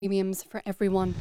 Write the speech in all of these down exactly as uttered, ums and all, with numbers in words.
Premiums for everyone.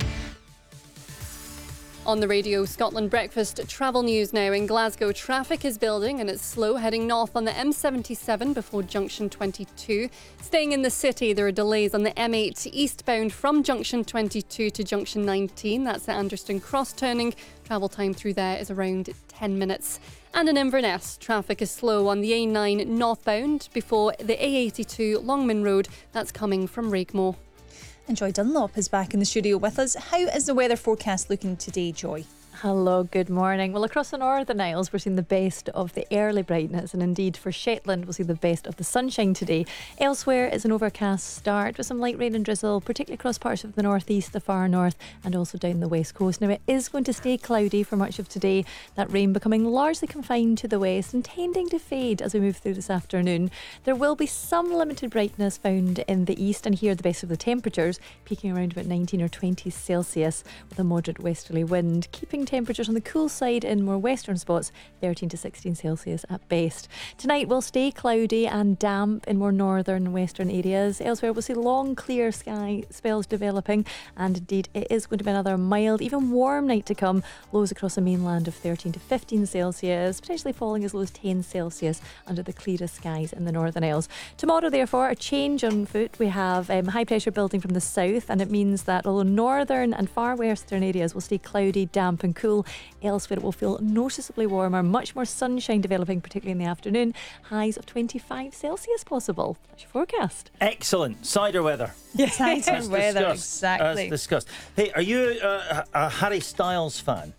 On the Radio Scotland Breakfast travel news now. In Glasgow, traffic is building and it's slow heading north on the M seventy-seven before junction twenty-two. Staying in the city, there are delays on the M eight eastbound from junction twenty-two to junction nineteen. That's at Anderston Cross turning. Travel time through there is around ten minutes. And in Inverness, traffic is slow on the A nine northbound before the A eighty-two Longman Road. That's coming from Raigmore. And Joy Dunlop is back in the studio with us. How is the weather forecast looking today, Joy? Hello, good morning. Well, across the Northern Isles, we're seeing the best of the early brightness, and indeed for Shetland, we'll see the best of the sunshine today. Elsewhere is an overcast start with some light rain and drizzle, particularly across parts of the northeast, the far north, and also down the west coast. Now, it is going to stay cloudy for much of today, that rain becoming largely confined to the west and tending to fade as we move through this afternoon. There will be some limited brightness found in the east, and here the best of the temperatures, peaking around about nineteen or twenty Celsius with a moderate westerly wind, keeping temperatures on the cool side in more western spots, thirteen to sixteen Celsius at best. Tonight will stay cloudy and damp in more northern and western areas. Elsewhere we'll see long clear sky spells developing, and indeed it is going to be another mild, even warm night to come. Lows across the mainland of thirteen to fifteen Celsius, potentially falling as low as ten Celsius under the clearest skies in the Northern Isles. Tomorrow, therefore, a change on foot. We have um, high pressure building from the south, and it means that although northern and far western areas will stay cloudy, damp and cool, elsewhere it will feel noticeably warmer, much more sunshine developing, particularly in the afternoon. Highs of twenty-five Celsius possible. That's your forecast. Excellent. Cider weather. Yes, cider As weather, discussed. exactly. As discussed. Hey, are you uh, a Harry Styles fan?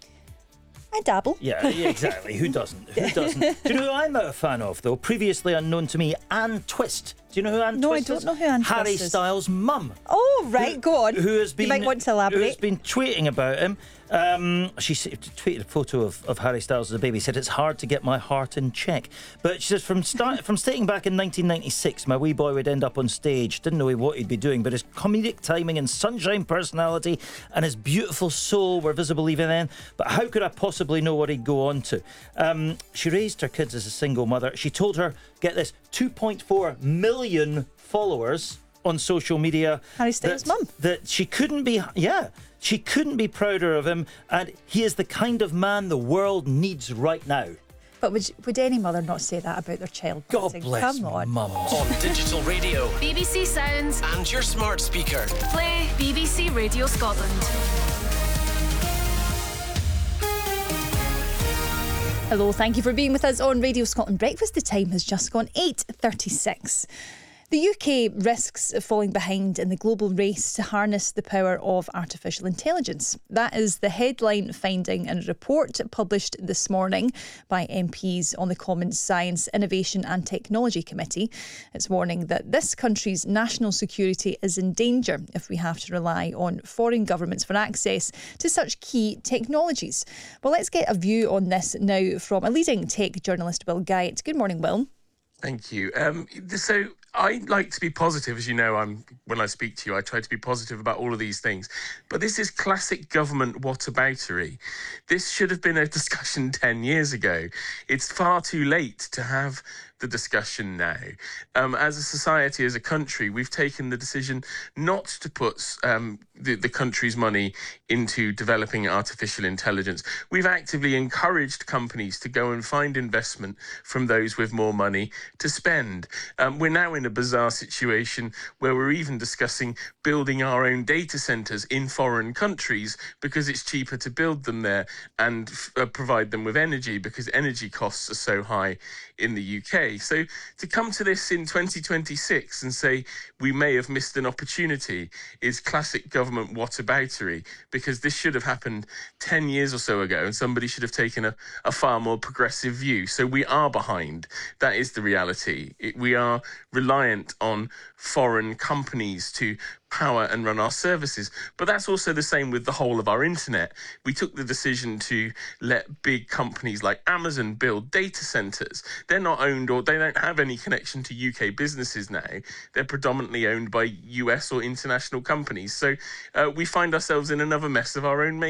I dabble. Yeah, yeah, exactly. Who doesn't? Who doesn't? Do you know who I'm a fan of, though? Previously unknown to me, Anne Twist. Do you know who Anne No, Twist I is? don't know who Anne Harry Twist is. Styles' mum. Oh, right, Who- go on. Who has been, You might want to Who's elaborate. been tweeting about him. Um, she s- tweeted a photo of, of Harry Styles as a baby. Said, it's hard to get my heart in check. But she says, from start, from starting back in nineteen ninety-six, my wee boy would end up on stage. Didn't know what he'd be doing, but his comedic timing and sunshine personality and his beautiful soul were visible even then. But how could I possibly know what he'd go on to? Um, she raised her kids as a single mother. She told her, get this, two point four million followers on social media. Harry Styles' that- mum. That she couldn't be, yeah, she couldn't be prouder of him, and he is the kind of man the world needs right now. But would, would any mother not say that about their child? God Martin? bless Come on. mums. On digital radio B B C Sounds. and your smart speaker. Play B B C Radio Scotland. Hello, thank you for being with us on Radio Scotland Breakfast. The time has just gone eight thirty-six. The U K risks falling behind in the global race to harness the power of artificial intelligence. That is the headline finding in a report published this morning by M Ps on the Commons Science, Innovation and Technology Committee. It's warning that this country's national security is in danger if we have to rely on foreign governments for access to such key technologies. Well, let's get a view on this now from a leading tech journalist, Will Guyatt. Good morning, Will. Thank you. Um, so I like to be positive, as you know. I'm when I speak to you, I try to be positive about all of these things. But this is classic government whataboutery. This should have been a discussion ten years ago. It's far too late to have the discussion now. Um, as a society, as a country, we've taken the decision not to put um, the, the country's money into developing artificial intelligence. We've actively encouraged companies to go and find investment from those with more money to spend. Um, we're now in a bizarre situation where we're even discussing building our own data centres in foreign countries because it's cheaper to build them there and f- uh, provide them with energy because energy costs are so high in the U K. So to come to this in twenty twenty-six and say we may have missed an opportunity is classic government whataboutery, because this should have happened ten years or so ago and somebody should have taken a, a far more progressive view. So we are behind. That is the reality. It, we are reliant on foreign companies to power and run our services. But that's also the same with the whole of our internet. We took the decision to let big companies like Amazon build data centers. They're not owned, or they don't have any connection to U K businesses now. They're predominantly owned by U S or international companies. So uh, we find ourselves in another mess of our own making.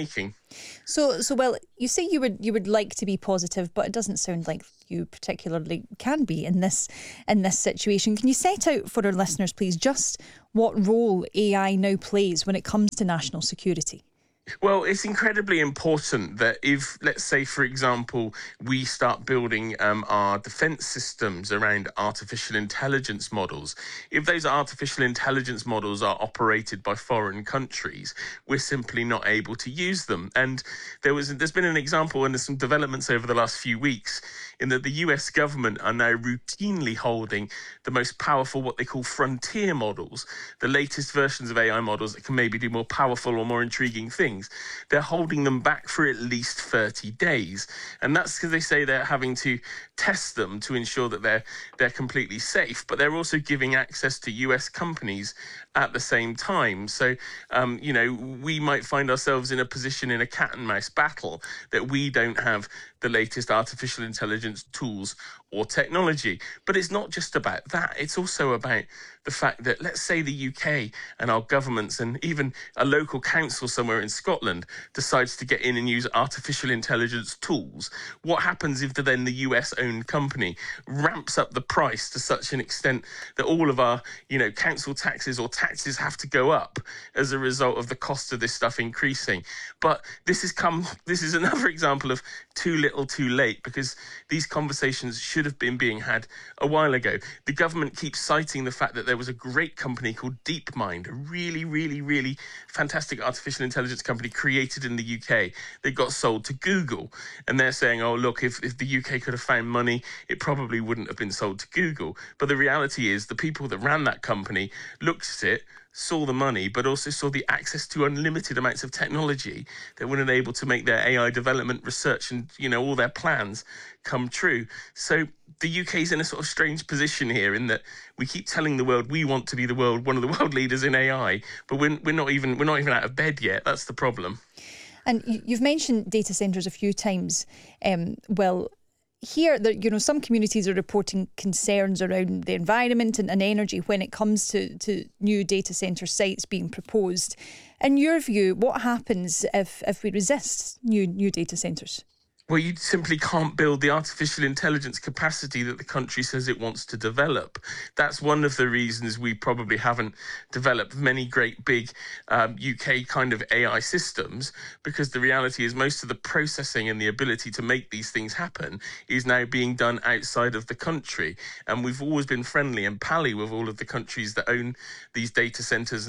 So, so well, you say you would you would like to be positive, but it doesn't sound like you particularly can be in this in this situation. Can you set out for our listeners, please, just what role A I now plays when it comes to national security? Well, it's incredibly important that if, let's say, for example, we start building um, our defense systems around artificial intelligence models, if those artificial intelligence models are operated by foreign countries, we're simply not able to use them. And there was, there's been an example, and there's some developments over the last few weeks, in that the U S government are now routinely holding the most powerful, what they call frontier models, the latest versions of A I models that can maybe do more powerful or more intriguing things. They're holding them back for at least thirty days. And that's because they say they're having to test them to ensure that they're they're completely safe, but they're also giving access to U S companies at the same time. So, um, you know, we might find ourselves in a position in a cat and mouse battle that we don't have the latest artificial intelligence tools or technology. But it's not just about that. It's also about the fact that, let's say the U K and our governments and even a local council somewhere in Scotland decides to get in and use artificial intelligence tools. What happens if the, then the U S-owned company ramps up the price to such an extent that all of our, you know, council taxes or taxes have to go up as a result of the cost of this stuff increasing? But this has come, this is another example of too little too late, because these conversations should have been being had a while ago. The government keeps citing the fact that there was a great company called DeepMind, a really, really, really fantastic artificial intelligence company created in the U K. They got sold to Google. And they're saying, oh, look, if, if the U K could have found money, it probably wouldn't have been sold to Google. But the reality is the people that ran that company looked at it, saw the money, but also saw the access to unlimited amounts of technology that were able to make their A I development research and, you know, all their plans come true. So the U K is in a sort of strange position here, in that we keep telling the world we want to be the world, one of the world leaders in A I, but we're, we're not even we're not even out of bed yet. That's the problem. And you've mentioned data centres a few times. Um, well, here, you know, some communities are reporting concerns around the environment and, and energy when it comes to, to new data centre sites being proposed. In your view, what happens if, if we resist new new data centres? Well, you simply can't build the artificial intelligence capacity that the country says it wants to develop. That's one of the reasons we probably haven't developed many great big um, U K kind of A I systems, because the reality is most of the processing and the ability to make these things happen is now being done outside of the country. And we've always been friendly and pally with all of the countries that own these data centres